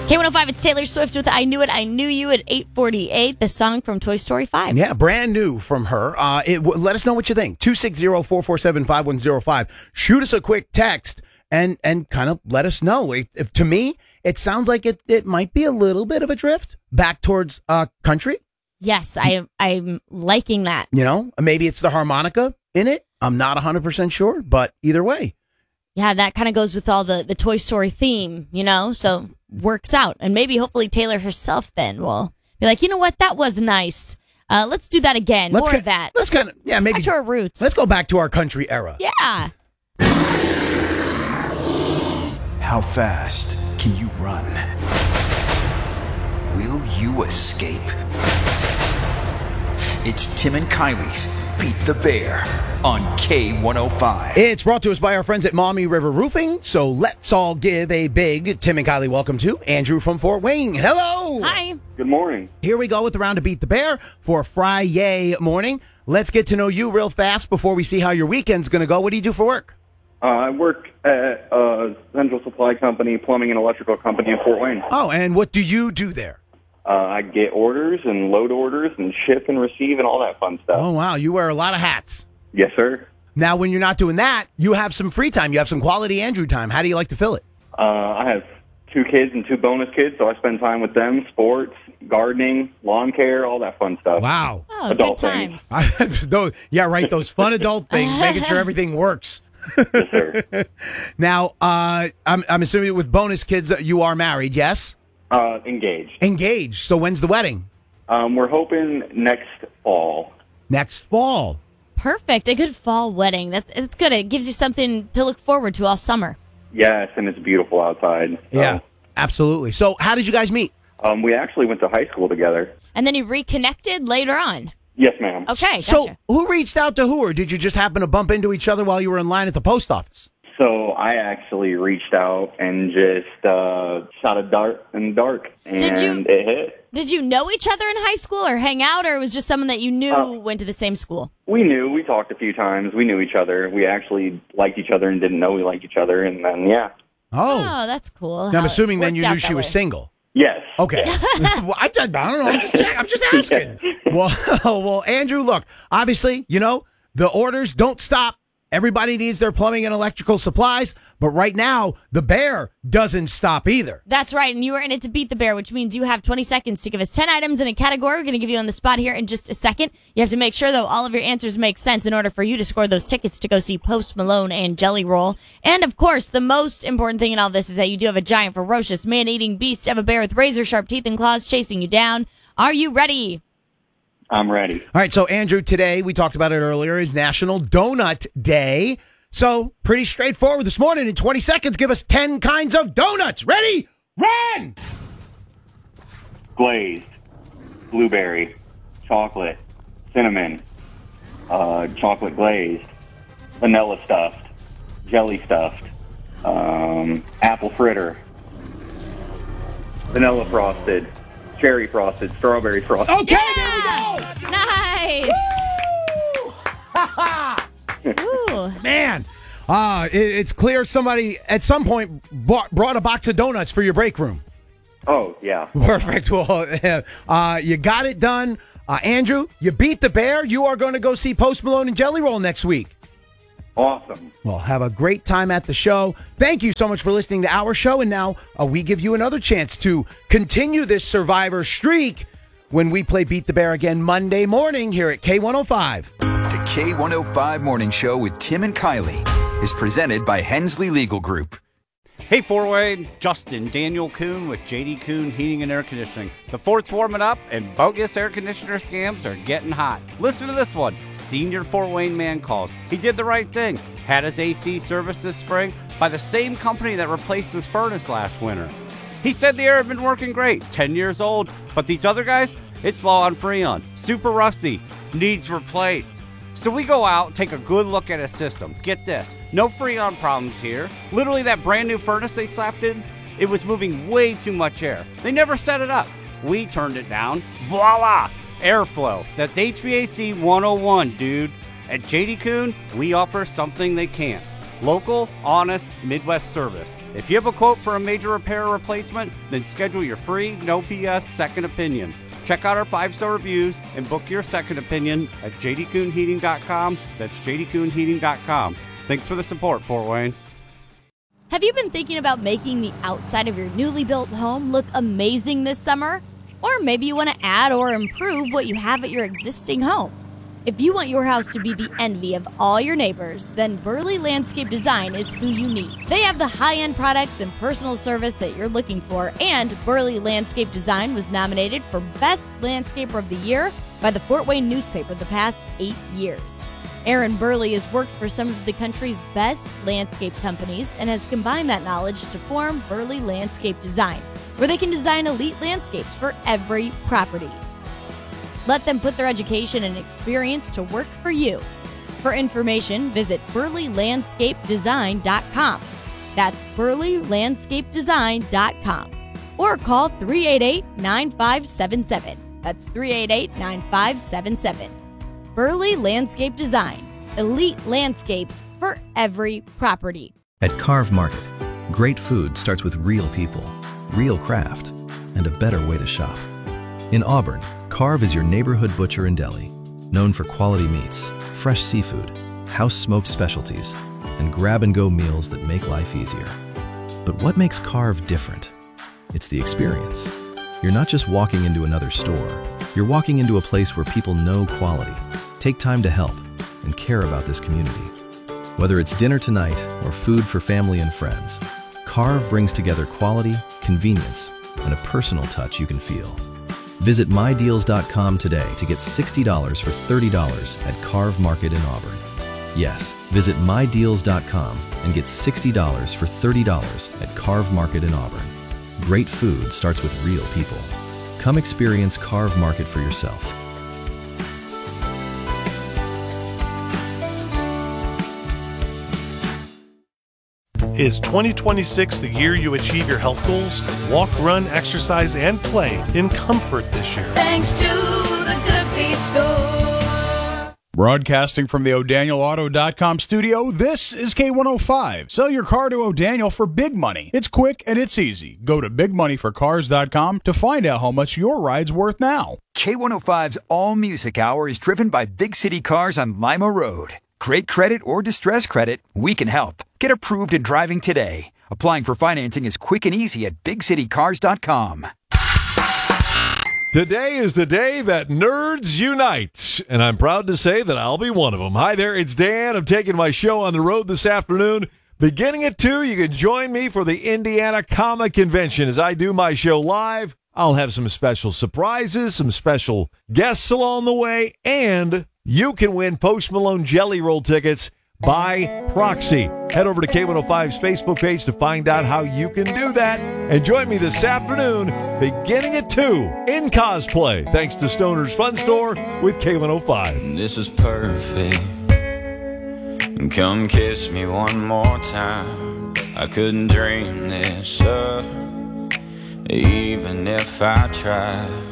K105, it's Taylor Swift with I Knew It, I Knew You at 8:48, the song from Toy Story 5. Yeah, brand new from her. Let us know what you think. 260-447-5105. Shoot us a quick text and kind of let us know. To me, it sounds like it might be a little bit of a drift back towards country. Yes, I'm liking that. You know, maybe it's the harmonica in it. I'm not 100% sure, but either way. Yeah, that kind of goes with all the Toy Story theme, you know, so works out. And maybe hopefully Taylor herself then will be like, you know what, that was nice. Let's do that again. More of that. Let's kind of, maybe. Back to our roots. Let's go back to our country era. Yeah. How fast can you run? Will you escape? It's Tim and Kylie's Beat the Bear on K105. It's brought to us by our friends at Maumee River Roofing. So let's all give a big Tim and Kylie welcome to Andrew from Fort Wayne. Hello. Hi. Good morning. Here we go with the round to Beat the Bear for Friday morning. Let's get to know you real fast before we see how your weekend's going to go. What do you do for work? I work at a central supply company, plumbing and electrical company in Fort Wayne. Oh, and what do you do there? I get orders and load orders and ship and receive and all that fun stuff. Oh, wow. You wear a lot of hats. Yes, sir. Now, when you're not doing that, you have some free time. You have some quality Andrew time. How do you like to fill it? I have 2 kids and 2 bonus kids, so I spend time with them, sports, gardening, lawn care, all that fun stuff. Wow. Oh, Adult good times. Those fun adult things, making sure everything works. Yes, sir. Now, I'm assuming with bonus kids, you are married, yes? Engaged. Engaged. So when's the wedding? We're hoping next fall. Next fall. Perfect. A good fall wedding. It's good. It gives you something to look forward to all summer. Yes, and it's beautiful outside. So, Yeah, absolutely. So how did you guys meet? we actually went to high school together. And then you reconnected later on. Yes, ma'am. Okay, gotcha. So who reached out to who, or did you just happen to bump into each other while you were in line at the post office? So I actually reached out and just shot a dart in the dark, and it hit. Did you know each other in high school or hang out, or it was just someone that you knew went to the same school? We knew. We talked a few times. We knew each other. We actually liked each other and didn't know we liked each other, and then, yeah. Oh, that's cool. Now, I'm assuming then Worked you out knew that she was way. single. Yes. Okay. Well, I don't know. I'm just asking. Well, Andrew, look, obviously, you know, the orders don't stop. Everybody needs their plumbing and electrical supplies. But right now, the bear doesn't stop either. That's right, and you were in it to beat the bear, which means you have 20 seconds to give us 10 items in a category. We're going to give you on the spot here in just a second. You have to make sure, though, all of your answers make sense in order for you to score those tickets to go see Post Malone and Jelly Roll. And, of course, the most important thing in all this is that you do have a giant, ferocious, man-eating beast. You have a bear with razor-sharp teeth and claws chasing you down. Are you ready? I'm ready. All right, so Andrew, today, we talked about it earlier, is National Donut Day. So, pretty straightforward this morning. In 20 seconds, give us 10 kinds of donuts. Ready? Run! Glazed, blueberry, chocolate, cinnamon, chocolate glazed, vanilla stuffed, jelly stuffed, apple fritter, vanilla frosted, cherry frosted, strawberry frosted. Okay, Yeah! Nice! Ooh. Man, it's clear somebody at some point brought a box of donuts for your break room. Oh, yeah. Perfect. Well, you got it done. Andrew, you beat the bear. You are going to go see Post Malone and Jelly Roll next week. Awesome. Well, have a great time at the show. Thank you so much for listening to our show. And now we give you another chance to continue this Survivor streak when we play Beat the Bear again Monday morning here at K105. The K105 Morning Show with Tim and Kylie is presented by Hensley Legal Group. Hey, Fort Wayne, Justin Daniel Kuhn with JD Kuhn Heating and Air Conditioning. The fort's warming up and bogus air conditioner scams are getting hot. Listen to this one. Senior Fort Wayne man calls. He did the right thing. Had his AC serviced this spring by the same company that replaced his furnace last winter. He said the air had been working great, 10 years old, but these other guys, it's low on Freon, super rusty, needs replaced. So we go out, take a good look at his system. Get this, no Freon problems here. Literally that brand new furnace they slapped in, it was moving way too much air. They never set it up. We turned it down. Voila! Airflow. That's HVAC 101, dude. At JD Kuhn, we offer something they can't. Local, honest, Midwest service. If you have a quote for a major repair or replacement, then schedule your free, no BS second opinion. Check out our 5-star reviews and book your second opinion at jdcoonheating.com. That's jdcoonheating.com. Thanks for the support, Fort Wayne. Have you been thinking about making the outside of your newly built home look amazing this summer? Or maybe you want to add or improve what you have at your existing home. If you want your house to be the envy of all your neighbors, then Burley Landscape Design is who you need. They have the high-end products and personal service that you're looking for, and Burley Landscape Design was nominated for Best Landscaper of the Year by the Fort Wayne newspaper the past 8 years. Aaron Burley has worked for some of the country's best landscape companies and has combined that knowledge to form Burley Landscape Design, where they can design elite landscapes for every property. Let them put their education and experience to work for you. For information, visit burleylandscapedesign.com. That's burleylandscapedesign.com. Or call 388-9577. That's 388-9577. Burley Landscape Design. Elite landscapes for every property. At Carve Market, great food starts with real people, real craft, and a better way to shop. In Auburn, Carve is your neighborhood butcher and deli, known for quality meats, fresh seafood, house-smoked specialties, and grab-and-go meals that make life easier. But what makes Carve different? It's the experience. You're not just walking into another store. You're walking into a place where people know quality, take time to help, and care about this community. Whether it's dinner tonight or food for family and friends, Carve brings together quality, convenience, and a personal touch you can feel. Visit mydeals.com today to get $60 for $30 at Carve Market in Auburn. Yes, visit mydeals.com and get $60 for $30 at Carve Market in Auburn. Great food starts with real people. Come experience Carve Market for yourself. Is 2026 the year you achieve your health goals? Walk, run, exercise, and play in comfort this year. Thanks to the Good Feet Store. Broadcasting from the O'DanielAuto.com studio, this is K105. Sell your car to O'Daniel for big money. It's quick and it's easy. Go to bigmoneyforcars.com to find out how much your ride's worth now. K105's All Music Hour is driven by Big City Cars on Lima Road. Great credit or distress credit, we can help. Get approved in driving today. Applying for financing is quick and easy at bigcitycars.com. Today is the day that nerds unite, and I'm proud to say that I'll be one of them. Hi there, it's Dan. I'm taking my show on the road this afternoon. Beginning at 2, you can join me for the Indiana Comic Convention as I do my show live. I'll have some special surprises, some special guests along the way, and you can win Post Malone Jelly Roll tickets by proxy. Head over to K105's Facebook page to find out how you can do that. And join me this afternoon, beginning at 2, in cosplay, thanks to Stoner's Fun Store with K105. This is perfect. Come kiss me one more time. I couldn't dream this up, even if I tried.